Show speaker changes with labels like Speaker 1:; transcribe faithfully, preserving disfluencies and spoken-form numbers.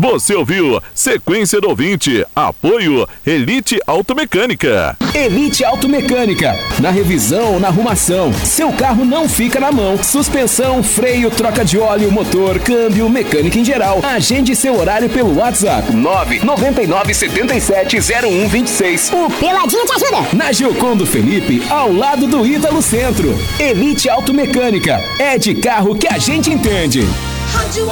Speaker 1: Você ouviu Sequência do Ouvinte. Apoio Elite Automecânica.
Speaker 2: Elite Automecânica. Na revisão ou na arrumação, seu carro não fica na mão. Suspensão, freio, troca de óleo, motor, câmbio, mecânica em geral. Agende seu horário pelo WhatsApp nove nove nove sete sete zero um dois seis.
Speaker 3: O Peladinho te ajuda.
Speaker 2: Na Giocondo Felipe, ao lado do Ítalo Centro. Elite Automecânica. É de carro que a gente entende.